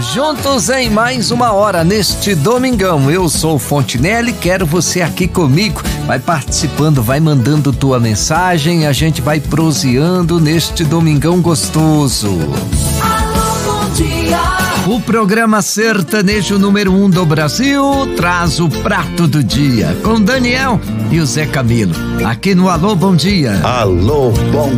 Juntos em mais uma hora neste domingão. Eu sou o Fontinelli, quero você aqui comigo. Vai participando, vai mandando tua mensagem, a gente vai proseando neste domingão gostoso. Alô, bom dia. O programa sertanejo número 1 do Brasil traz o prato do dia com Daniel e o Zé Camilo. Aqui no Alô, bom dia. Alô, bom